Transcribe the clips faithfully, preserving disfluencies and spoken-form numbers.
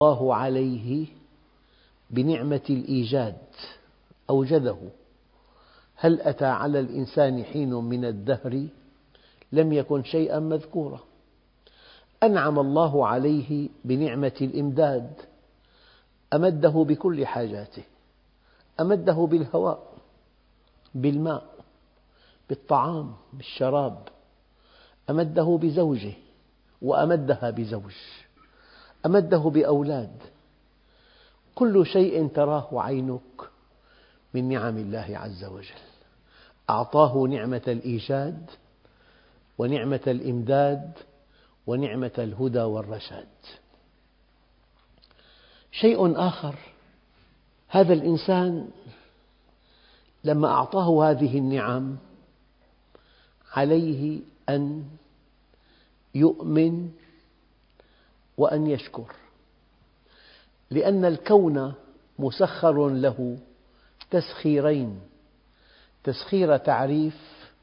الله عليه بنعمة الإيجاد أوجده. هل أتى على الإنسان حين من الدهر لم يكن شيئا مذكورا. أنعم الله عليه بنعمة الإمداد، أمده بكل حاجاته، أمده بالهواء، بالماء، بالطعام، بالشراب، أمده بزوجه وأمدها بزوج، أمده بأولاد. كل شيء تراه عينك من نعم الله عز وجل. أعطاه نعمة الإيجاد ونعمة الإمداد ونعمة الهدى والرشاد. شيء آخر، هذا الإنسان لما أعطاه هذه النعم عليه أن يؤمن وأن يشكر، لأن الكون مسخر له تسخيرين: تسخير تعريف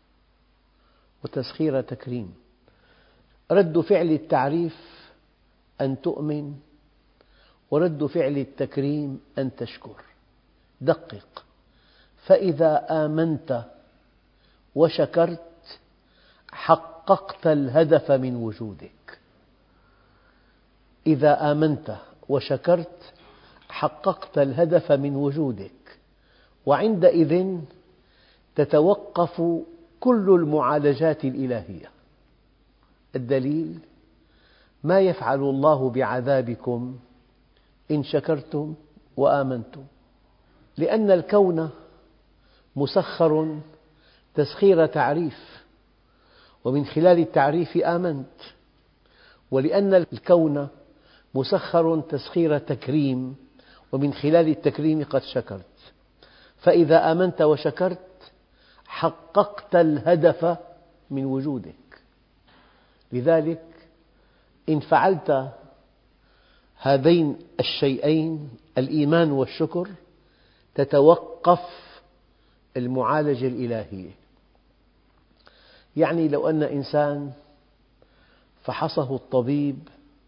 وتسخير تكريم. رد فعل التعريف أن تؤمن، ورد فعل التكريم أن تشكر. دقق: فإذا آمنت وشكرت حققت الهدف من وجودك. إذا آمنت وشكرت حققت الهدف من وجودك، وعندئذ تتوقف كل المعالجات الإلهية. الدليل: ما يفعل الله بعذابكم إن شكرتم وآمنتم. لأن الكون مسخر تسخير تعريف، ومن خلال التعريف آمنت، ولأن الكون مسخر تسخير تكريم، ومن خلال التكريم قد شكرت. فإذا آمنت وشكرت حققت الهدف من وجودك. لذلك إن فعلت هذين الشيئين الإيمان والشكر تتوقف المعالجة الإلهية. يعني لو أن إنسان فحصه الطبيب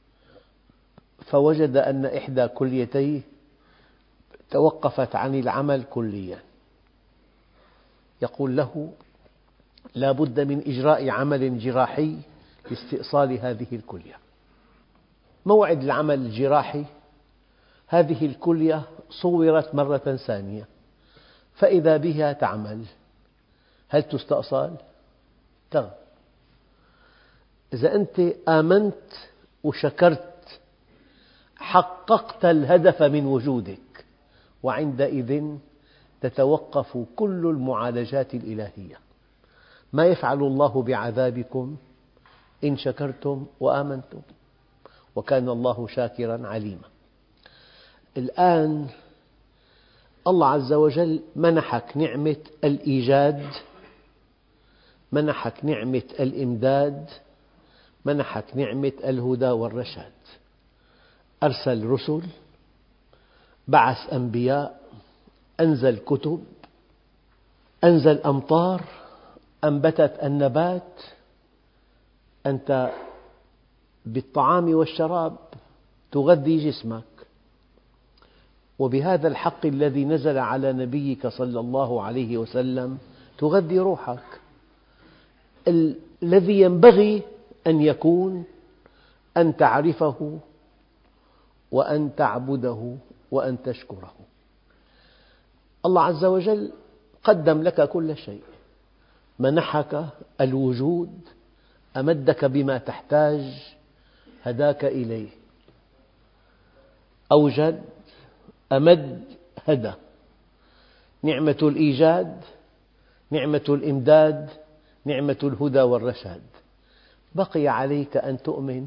فوجد أن إحدى كليتيه توقفت عن العمل كليا، يقول له: لا بد من إجراء عمل جراحي لاستئصال هذه الكلية. موعد العمل الجراحي، هذه الكلية صورت مرة ثانية فإذا بها تعمل، هل تستأصل؟ لا. إذا أنت آمنت وشكرت حققت الهدف من وجودك، وعندئذ تتوقف كل المعالجات الإلهية. ما يفعل الله بعذابكم إن شكرتم وآمنتم، وكان الله شاكرا عليما. الآن الله عز وجل منحك نعمة الإيجاد، منحك نعمة الإمداد، منحك نعمة الهدى والرشاد. أرسل رسل، بعث أنبياء، أنزل كتب، أنزل أمطار، أنبتت النبات. أنت بالطعام والشراب تغذي جسمك، وبهذا الحق الذي نزل على نبيك صلى الله عليه وسلم تغذي روحك. الذي ينبغي أن يكون أن تعرفه وأن تعبده وأن تشكره. الله عز وجل قدم لك كل شيء، منحك الوجود، أمدك بما تحتاج، هداك إليه. أوجد، أمد، هدى. نعمة الإيجاد، نعمة الإمداد، نعمة الهدى والرشاد. بقي عليك أن تؤمن،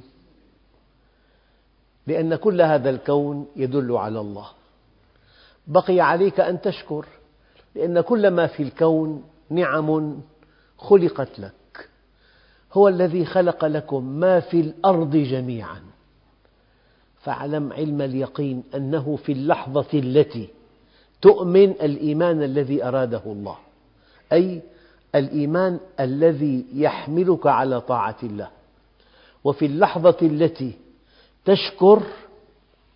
لأن كل هذا الكون يدل على الله. بقي عليك أن تشكر، لأن كل ما في الكون نعم خلقت لك. هو الذي خلق لكم ما في الأرض جميعا. فاعلم علم اليقين أنه في اللحظة التي تؤمن الإيمان الذي أراده الله، أي الإيمان الذي يحملك على طاعة الله، وفي اللحظة التي تشكر